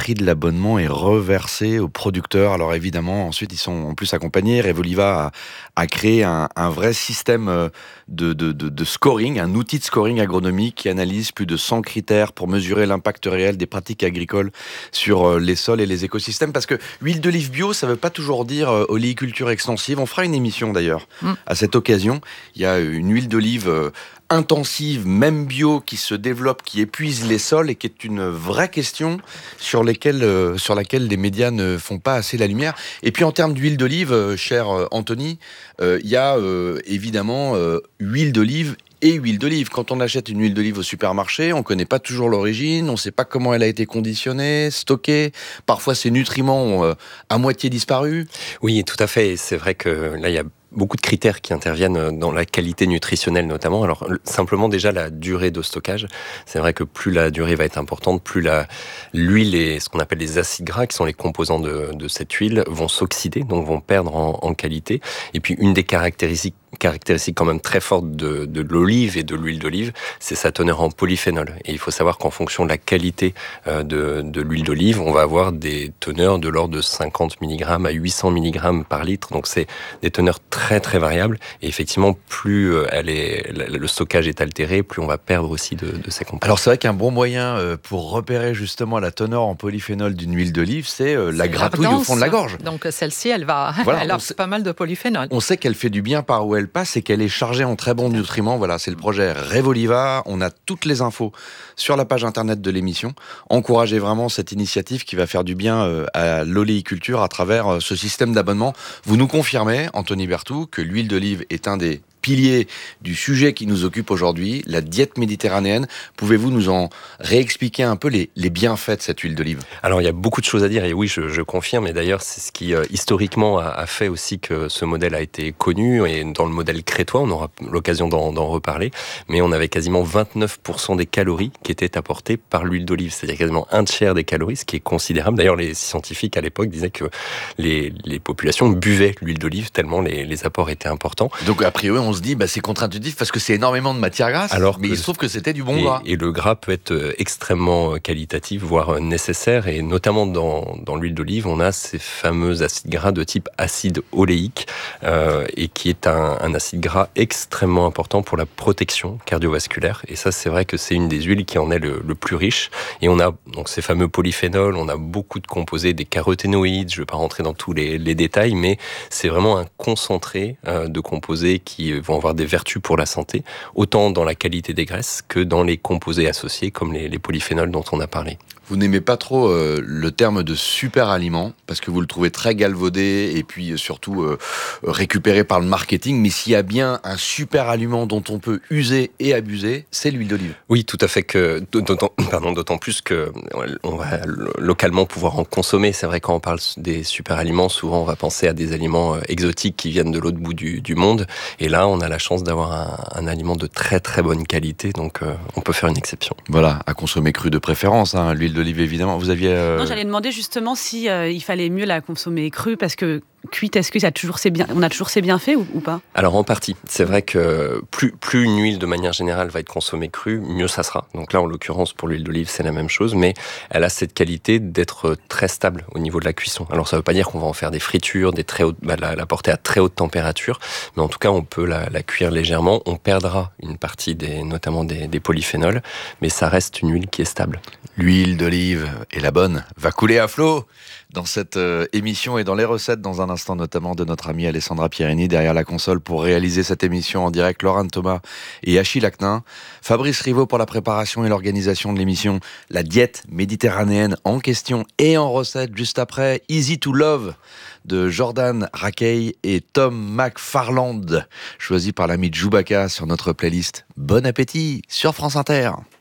prix de l'abonnement est reversé aux producteurs. Alors évidemment, ensuite, ils sont en plus accompagnés. Revoliva a créé un vrai système de scoring, un outil de scoring agronomique qui analyse plus de 100 critères pour mesurer l'impact réel des pratiques agricoles sur les sols et les écosystèmes. Parce que huile d'olive bio, ça ne veut pas toujours dire oléiculture extensive. On fera une émission d'ailleurs à cette occasion. Il y a une huile d'olive intensive, même bio, qui se développe, qui épuise les sols et qui est une vraie question sur laquelle les médias ne font pas assez la lumière. Et puis en termes d'huile d'olive, cher Anthony, il y a évidemment huile d'olive et huile d'olive. Quand on achète une huile d'olive au supermarché, on ne connaît pas toujours l'origine, on ne sait pas comment elle a été conditionnée, stockée. Parfois, ses nutriments ont à moitié disparu. Oui, tout à fait. C'est vrai que là, il y a beaucoup de critères qui interviennent dans la qualité nutritionnelle notamment. Alors simplement déjà la durée de stockage. C'est vrai que plus la durée va être importante, plus l'huile et ce qu'on appelle les acides gras, qui sont les composants de cette huile, vont s'oxyder, donc vont perdre en qualité. Et puis une des caractéristiques quand même très forte de l'olive et de l'huile d'olive, c'est sa teneur en polyphénol. Et il faut savoir qu'en fonction de la qualité de l'huile d'olive, on va avoir des teneurs de l'ordre de 50 mg à 800 mg par litre. Donc c'est des teneurs très très variables. Et effectivement, plus le stockage est altéré, plus on va perdre aussi de ces composés. Alors c'est vrai qu'un bon moyen pour repérer justement la teneur en polyphénol d'une huile d'olive, c'est la gratouille au fond de la gorge. Donc celle-ci, elle a pas mal de polyphénol. On sait qu'elle fait du bien par où elle passe et qu'elle est chargée en très bons nutriments. Voilà, c'est le projet Revoliva. On a toutes les infos sur la page internet de l'émission. Encouragez vraiment cette initiative qui va faire du bien à l'oléiculture à travers ce système d'abonnement. Vous nous confirmez, Anthony Berthoud, que l'huile d'olive est un des pilier du sujet qui nous occupe aujourd'hui, la diète méditerranéenne. Pouvez-vous nous en réexpliquer un peu les bienfaits de cette huile d'olive ? Alors, il y a beaucoup de choses à dire, et oui, je confirme, et d'ailleurs, c'est ce qui, historiquement, a fait aussi que ce modèle a été connu, et dans le modèle crétois, on aura l'occasion d'en reparler, mais on avait quasiment 29% des calories qui étaient apportées par l'huile d'olive, c'est-à-dire quasiment un tiers des calories, ce qui est considérable. D'ailleurs, les scientifiques, à l'époque, disaient que les populations buvaient l'huile d'olive tellement les apports étaient importants. Donc, a priori, on se dit, c'est contre-intuitif parce que c'est énormément de matière grasse, mais il se trouve que c'était du bon gras. Et le gras peut être extrêmement qualitatif, voire nécessaire, et notamment dans l'huile d'olive, on a ces fameux acides gras de type acide oléique, et qui est un acide gras extrêmement important pour la protection cardiovasculaire. Et ça, c'est vrai que c'est une des huiles qui en est le plus riche. Et on a donc ces fameux polyphénols, on a beaucoup de composés, des caroténoïdes, je ne vais pas rentrer dans tous les détails, mais c'est vraiment un concentré de composés qui vont avoir des vertus pour la santé, autant dans la qualité des graisses que dans les composés associés, comme les polyphénols dont on a parlé. Vous n'aimez pas trop le terme de super aliment, parce que vous le trouvez très galvaudé et puis surtout récupéré par le marketing, mais s'il y a bien un super aliment dont on peut user et abuser, c'est l'huile d'olive. Oui, tout à fait, d'autant plus que on va localement pouvoir en consommer. C'est vrai, quand on parle des super aliments, souvent on va penser à des aliments exotiques qui viennent de l'autre bout du monde, et là on a la chance d'avoir un aliment de très très bonne qualité, donc on peut faire une exception. Voilà, à consommer cru de préférence, l'huile d'olive évidemment. Vous aviez... Non, j'allais demander justement si il fallait mieux la consommer crue, parce que cuite, est-ce que on a toujours ses bienfaits ou pas ? Alors en partie, c'est vrai que plus une huile de manière générale va être consommée crue, mieux ça sera. Donc là, en l'occurrence, pour l'huile d'olive, c'est la même chose, mais elle a cette qualité d'être très stable au niveau de la cuisson. Alors ça ne veut pas dire qu'on va en faire des fritures, la porter à très haute température, mais en tout cas, on peut la cuire légèrement. On perdra une partie notamment des polyphénols, mais ça reste une huile qui est stable. L'huile d'olive est la bonne, va couler à flot dans cette émission et dans les recettes dans un instant, notamment de notre amie Alessandra Pierini derrière la console pour réaliser cette émission en direct. Laurent Thomas et Achille Lacnin, Fabrice Rivaud pour la préparation et l'organisation de l'émission. La diète méditerranéenne en question et en recette juste après. Easy to Love de Jordan Rakei et Tom McFarland, choisi par l'ami Chewbacca sur notre playlist. Bon appétit sur France Inter.